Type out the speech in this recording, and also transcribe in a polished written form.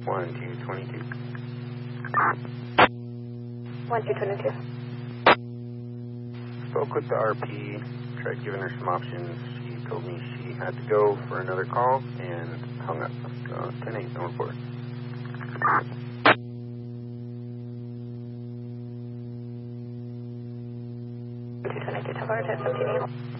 1222. 1222. Spoke with the RP, tried giving her some options. She told me she had to go for another call and hung up. 10-8, no report. 1222, Tower, 17